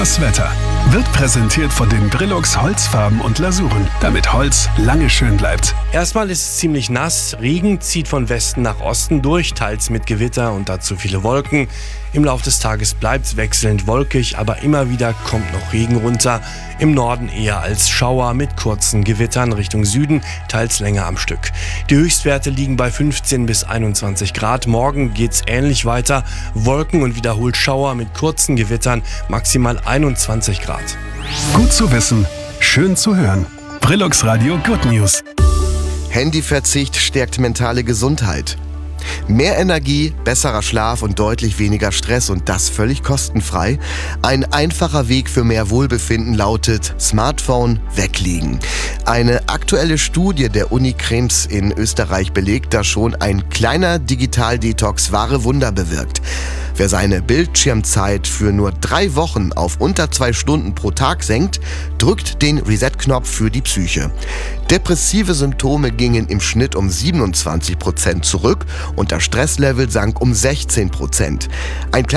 Das Wetter wird präsentiert von den Brilux Holzfarben und Lasuren, damit Holz lange schön bleibt. Erstmal ist es ziemlich nass. Regen zieht von Westen nach Osten durch, teils mit Gewitter und dazu viele Wolken. Im Laufe des Tages bleibt es wechselnd wolkig, aber immer wieder kommt noch Regen runter. Im Norden eher als Schauer mit kurzen Gewittern Richtung Süden, teils länger am Stück. Die Höchstwerte liegen bei 15 bis 21 Grad. Morgen geht's ähnlich weiter. Wolken und wiederholt Schauer mit kurzen Gewittern, maximal 21 Grad. Gut zu wissen, schön zu hören. Brilux Radio Good News. Handyverzicht stärkt mentale Gesundheit. Mehr Energie, besserer Schlaf und deutlich weniger Stress und das völlig kostenfrei. Ein einfacher Weg für mehr Wohlbefinden lautet Smartphone weglegen. Eine aktuelle Studie der Uni Krems in Österreich belegt, dass schon ein kleiner Digital-Detox wahre Wunder bewirkt. Wer seine Bildschirmzeit für nur 3 Wochen auf unter 2 Stunden pro Tag senkt, drückt den Reset-Knopf für die Psyche. Depressive Symptome gingen im Schnitt um 27% zurück und das Stresslevel sank um 16%. Ein